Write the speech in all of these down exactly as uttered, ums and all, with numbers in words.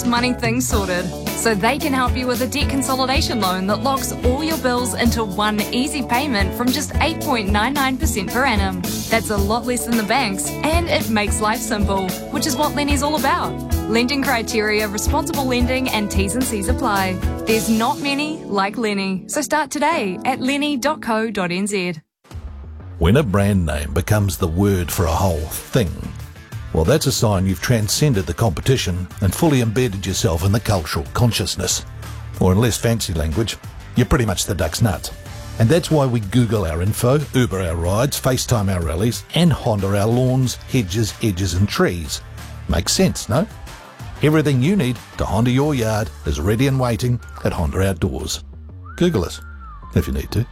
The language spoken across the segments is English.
last money things sorted, so they can help you with a debt consolidation loan that locks all your bills into one easy payment from just eight point nine nine percent per annum. That's a lot less than the banks, and it makes life simple, which is what Lenny's all about. Lending criteria, responsible lending, and T's and C's apply. There's not many like Lenny, so start today at lenny dot co dot n z. When a brand name becomes the word for a whole thing, well, that's a sign you've transcended the competition and fully embedded yourself in the cultural consciousness. Or in less fancy language, you're pretty much the duck's nuts. And that's why we Google our info, Uber our rides, FaceTime our rallies, and Honda our lawns, hedges, edges and trees. Makes sense, no? Everything you need to Honda your yard is ready and waiting at Honda Outdoors. Google us, if you need to.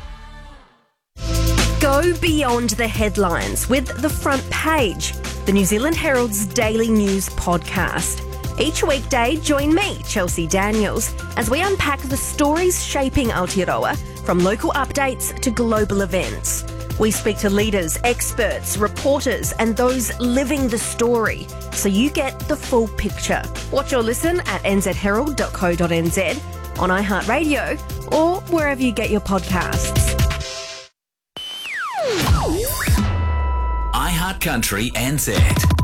Go beyond the headlines with The Front Page, the New Zealand Herald's daily news podcast. Each weekday, join me, Chelsea Daniels, as we unpack the stories shaping Aotearoa, from local updates to global events. We speak to leaders, experts, reporters, and those living the story, so you get the full picture. Watch or listen at n z herald dot co dot n z, on iHeartRadio, or wherever you get your podcasts. iHeartCountry N Z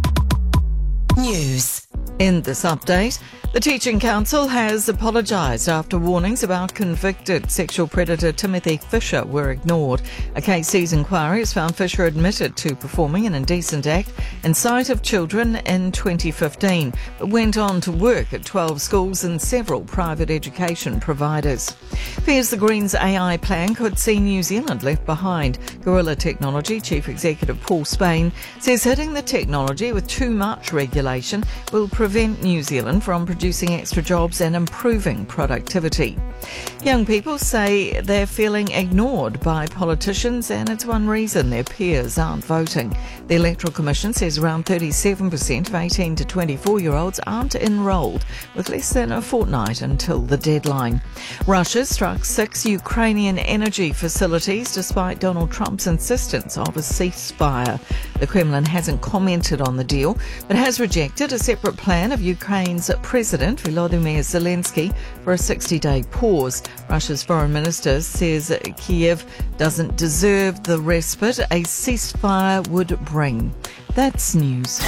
News. In this update, the Teaching Council has apologised after warnings about convicted sexual predator Timothy Fisher were ignored. A K C's inquiry has found Fisher admitted to performing an indecent act in sight of children in twenty fifteen, but went on to work at twelve schools and several private education providers. Fears the Greens A I plan could see New Zealand left behind. Gorilla Technology Chief Executive Paul Spain says hitting the technology with too much regulation will prevent New Zealand from producing extra jobs and improving productivity. Young people say they're feeling ignored by politicians, and it's one reason their peers aren't voting. The Electoral Commission says around thirty-seven percent of eighteen to twenty-four-year-olds aren't enrolled, with less than a fortnight until the deadline. Russia struck six Ukrainian energy facilities despite Donald Trump's insistence of a ceasefire. The Kremlin hasn't commented on the deal, but has rejected a separate plan of Ukraine's President Volodymyr Zelensky for a sixty-day pause. Russia's foreign minister says Kiev doesn't deserve the respite a ceasefire would bring. That's news.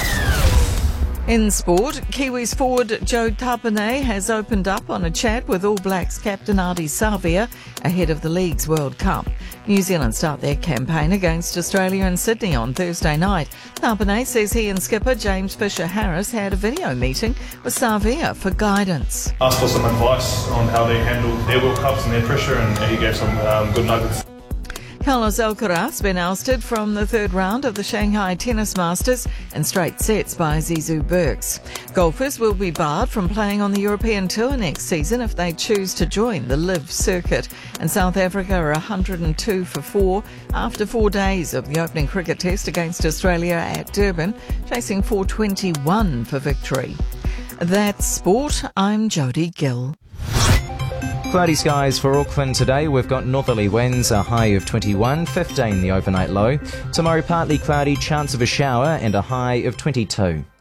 In sport, Kiwis forward Joe Tapine has opened up on a chat with All Blacks captain Ardie Savea ahead of the league's World Cup. New Zealand start their campaign against Australia in Sydney on Thursday night. Tapine says he and skipper James Fisher-Harris had a video meeting with Savea for guidance. Asked for some advice on how they handled their World Cups and their pressure, and he gave some um, good nuggets. Carlos Alcaraz been ousted from the third round of the Shanghai Tennis Masters in straight sets by Zizou Berks. Golfers will be barred from playing on the European Tour next season if they choose to join the LIV circuit. And South Africa are one hundred two for four after four days of the opening cricket test against Australia at Durban, chasing four twenty-one for victory. That's sport. I'm Jodie Gill. Cloudy skies for Auckland today. We've got northerly winds, a high of twenty-one, fifteen the overnight low. Tomorrow partly cloudy, chance of a shower and a high of twenty-two.